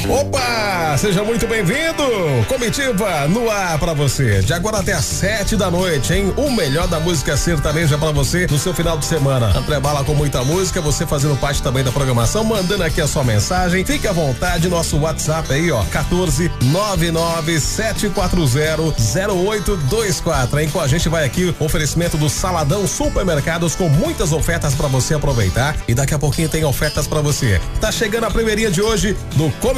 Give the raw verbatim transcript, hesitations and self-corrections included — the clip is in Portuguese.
Opa, seja muito bem-vindo. Comitiva no ar pra você. De agora até às sete da noite, hein? O melhor da música sertaneja pra você no seu final de semana. André Bala com muita música, você fazendo parte também da programação, mandando aqui a sua mensagem. Fique à vontade, nosso WhatsApp aí, ó, quatorze nove nove sete quatro zero zero oito dois quatro, hein? Com a gente vai aqui o oferecimento do Saladão Supermercados com muitas ofertas pra você aproveitar e daqui a pouquinho tem ofertas pra você. Tá chegando a primeirinha de hoje do Comitiva